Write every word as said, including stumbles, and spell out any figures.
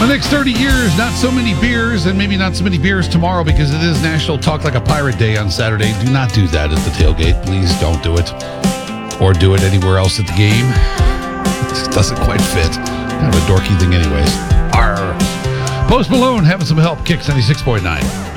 The next thirty years, not so many beers, and maybe not so many beers tomorrow because it is National Talk Like a Pirate Day on Saturday. Do not do that at the tailgate. Please don't do it. Or do it anywhere else at the game. It doesn't quite fit. Kind of a dorky thing anyways. Arr. Post Malone having some help. Kicks ninety-six point nine.